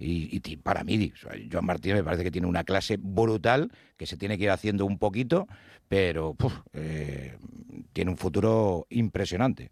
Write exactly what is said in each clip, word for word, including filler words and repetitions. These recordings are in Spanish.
Y, y para mí, o sea, Joan Martínez me parece que tiene una clase brutal, que se tiene que ir haciendo un poquito, pero puf, eh, tiene un futuro impresionante.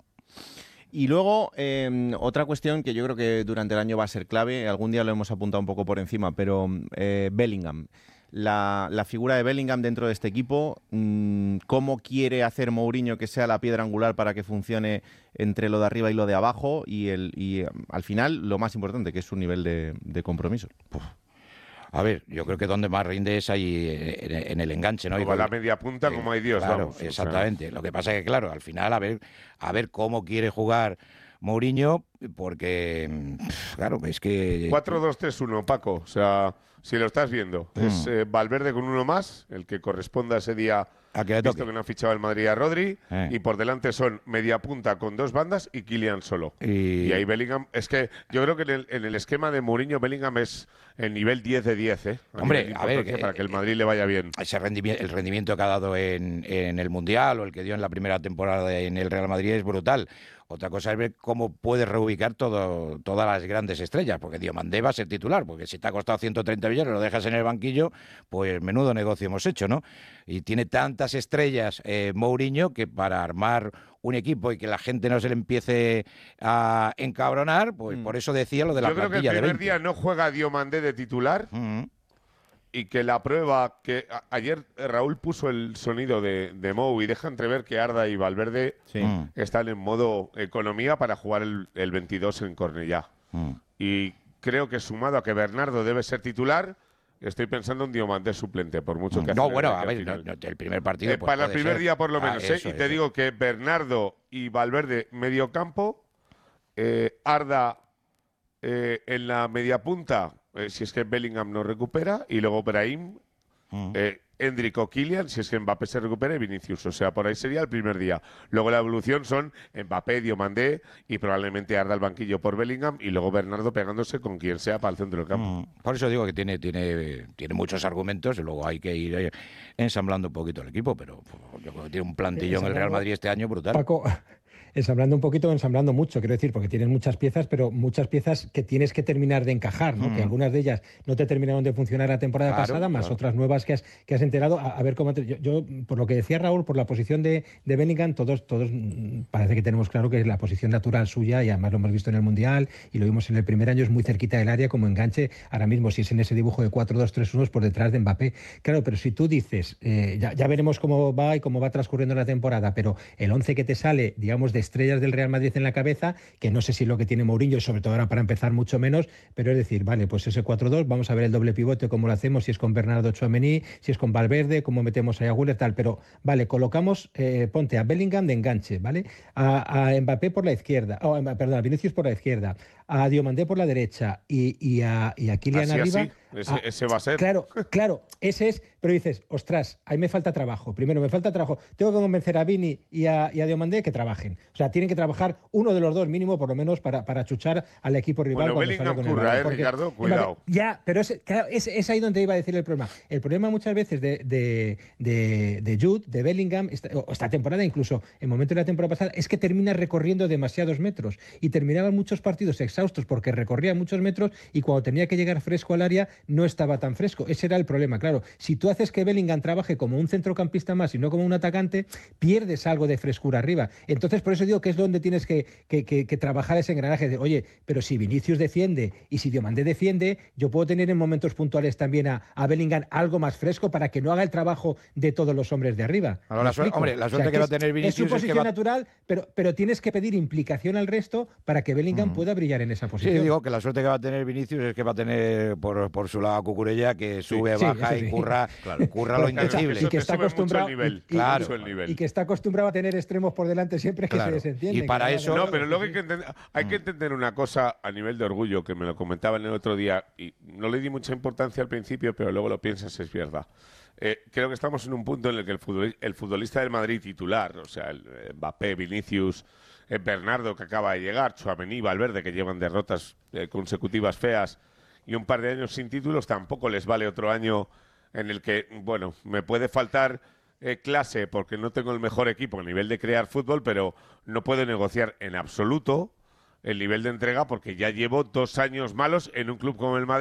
Y luego, eh, otra cuestión que yo creo que durante el año va a ser clave, algún día lo hemos apuntado un poco por encima, pero eh, Bellingham. La, la figura de Bellingham dentro de este equipo, mmm, cómo quiere hacer Mourinho que sea la piedra angular para que funcione entre lo de arriba y lo de abajo, y, el, y al final lo más importante, que es su nivel de, de compromiso. Puf. A ver, yo creo que donde más rinde es ahí en, en el enganche, ¿no? Como Igual, la media punta, eh, como hay Dios, claro, vamos. Exactamente. O sea. Lo que pasa es que, claro, al final a ver, a ver cómo quiere jugar Mourinho, porque, claro, es que... cuatro dos tres uno, Paco. O sea, si lo estás viendo, mm. es eh, Valverde con uno más, el que corresponda ese día, a que le visto toque. que no ha fichado el Madrid a Rodri, eh. y por delante son media punta con dos bandas y Kylian solo. Y, y ahí Bellingham, es que yo creo que en el, en el esquema de Mourinho, Bellingham es el nivel diez de diez, ¿eh? A Hombre, a ver, para que el Madrid le vaya bien. Ese rendimiento, el rendimiento que ha dado en, en el Mundial o el que dio en la primera temporada en el Real Madrid es brutal. Otra cosa es ver cómo puede reubicar todo, todas las grandes estrellas, porque Diomandé va a ser titular, porque si te ha costado ciento treinta millones, lo dejas en el banquillo, pues menudo negocio hemos hecho, ¿no? Y tiene tantas estrellas eh, Mourinho que para armar un equipo y que la gente no se le empiece a encabronar, pues mm. por eso decía lo de la Yo plantilla de creo que el primer veinte. día no juega Diomandé de titular. Mm. Y que la prueba, que a, ayer Raúl puso el sonido de, de Mou y deja entrever que Arda y Valverde sí. están en modo economía para jugar el, el veintidós en Cornellá. Mm. Y creo que sumado a que Bernardo debe ser titular, estoy pensando en Diomandé suplente, por mucho que... No, bueno, a ver, no, no, el primer partido... Eh, pues para el primer ser. día por lo ah, menos, eso, ¿eh? Y eso. te digo que Bernardo y Valverde medio campo, eh, Arda eh, en la media punta... Eh, si es que Bellingham no recupera, y luego Brahim, mm. eh, Endrick o Kylian, si es que Mbappé se recupera, y Vinicius. O sea, por ahí sería el primer día. Luego la evolución son Mbappé, Diomandé y probablemente Arda al banquillo por Bellingham, y luego Bernardo pegándose con quien sea para el centro del campo. Mm. Por eso digo que tiene, tiene, tiene muchos argumentos y luego hay que ir ensamblando un poquito el equipo, pero pues, yo creo que tiene un plantillón el Real Madrid este año brutal. Paco, ensamblando un poquito, ensamblando mucho, quiero decir, porque tienes muchas piezas, pero muchas piezas que tienes que terminar de encajar, ¿no? Mm. Que algunas de ellas no te terminaron de funcionar la temporada claro, pasada, más claro. otras nuevas que has, que has enterado. A, a ver cómo... Te, yo, yo, por lo que decía Raúl, por la posición de, de Bellingham, todos, todos parece que tenemos claro que es la posición natural suya, y además lo hemos visto en el Mundial, y lo vimos en el primer año, es muy cerquita del área como enganche, ahora mismo, si es en ese dibujo de cuatro dos tres uno por detrás de Mbappé. Claro, pero si tú dices, eh, ya, ya veremos cómo va y cómo va transcurriendo la temporada, pero el once que te sale, digamos, de estrellas del Real Madrid en la cabeza, que no sé si es lo que tiene Mourinho, y sobre todo ahora para empezar mucho menos, pero es decir, vale, pues ese cuatro dos, vamos a ver el doble pivote, cómo lo hacemos, si es con Bernardo Tchouaméni, si es con Valverde, cómo metemos a Güler, tal, pero vale, colocamos, eh, ponte a Bellingham de enganche, ¿vale? A, a Mbappé por la izquierda, oh, perdón, a Vinicius por la izquierda, a Diomandé por la derecha y, y, a, y a Kylian así, arriba. Así. Ese, a, ese va a ser. Claro, claro, ese es, pero dices, ostras, ahí me falta trabajo. Primero, me falta trabajo. Tengo que convencer a Vini y a, y a Diomandé que trabajen. O sea, tienen que trabajar uno de los dos mínimo, por lo menos, para, para chuchar al equipo rival. Bueno, Bellingham curra, ¿eh, Ricardo? Cuidado. Ya, pero es, claro, es, es ahí donde iba a decir el problema. El problema muchas veces de, de, de, de Jude, de Bellingham, esta, esta temporada, incluso en momento de la temporada pasada, es que termina recorriendo demasiados metros y terminaban muchos partidos exhaustos porque recorría muchos metros y cuando tenía que llegar fresco al área no estaba tan fresco. Ese era el problema, claro. Si tú haces que Bellingham trabaje como un centrocampista más y no como un atacante, pierdes algo de frescura arriba. Entonces, por eso digo que es donde tienes que, que, que, que trabajar ese engranaje de, oye, pero si Vinicius defiende y si Diomandé defiende, yo puedo tener en momentos puntuales también a, a Bellingham algo más fresco para que no haga el trabajo de todos los hombres de arriba. Ahora, la suerte, hombre, la suerte o sea, que, que va a tener Vinicius es su posición es que va... natural, pero, pero tienes que pedir implicación al resto para que Bellingham mm. pueda brillar en esa posición. Sí, digo que la suerte que va a tener Vinicius es que va a tener por, por su lado a Cucurella, que sube, sí, baja sí, y curra, claro. curra lo indecible. Y que está acostumbrado nivel, y, claro, y, y que está acostumbrado a tener extremos por delante siempre que claro. se desentiende. Y para eso... No, pero luego hay que, entender, hay que entender una cosa a nivel de orgullo, que me lo comentaban el otro día, y no le di mucha importancia al principio, pero luego lo piensas, es verdad. Eh, creo que estamos en un punto en el que el, futbol, el futbolista del Madrid titular, o sea, el Mbappé, Vinicius, eh, Bernardo, que acaba de llegar, Tchouaméni, Valverde, que llevan derrotas eh, consecutivas feas y un par de años sin títulos, tampoco les vale otro año en el que, bueno, me puede faltar eh, clase porque no tengo el mejor equipo a nivel de crear fútbol, pero no puedo negociar en absoluto el nivel de entrega porque ya llevo dos años malos en un club como el Madrid.